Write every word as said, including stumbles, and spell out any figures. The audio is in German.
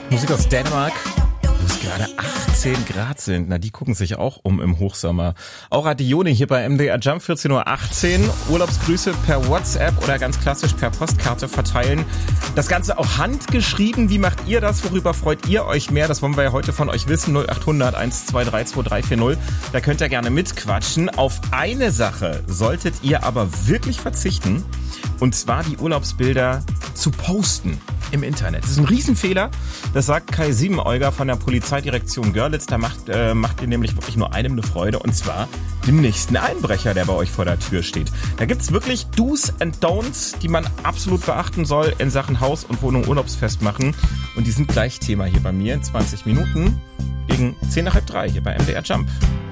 Musik aus Dänemark, wo es gerade achtzehn Grad sind. Na, die gucken sich auch um im Hochsommer. Auch Adione hier bei M D R Jump, vierzehn Uhr achtzehn. Urlaubsgrüße per WhatsApp oder ganz klassisch per Postkarte verteilen. Das Ganze auch handgeschrieben. Wie macht ihr das? Worüber freut ihr euch mehr? Das wollen wir ja heute von euch wissen. null acht hundert eins zwei drei zwei drei vier null. Da könnt ihr gerne mitquatschen. Auf eine Sache solltet ihr aber wirklich verzichten. Und zwar die Urlaubsbilder zu posten im Internet. Das ist ein Riesenfehler. Das sagt Kai Siebenäuger von der Polizeidirektion Görlitz. Da macht, äh, macht ihr nämlich wirklich nur einem eine Freude. Und zwar dem nächsten Einbrecher, der bei euch vor der Tür steht. Da gibt's wirklich Do's and Don'ts, die man absolut beachten soll in Sachen Haus- und Wohnung Urlaubsfest machen. Und die sind gleich Thema hier bei mir in zwanzig Minuten gegen zehn nach halb drei hier bei M D R Jump.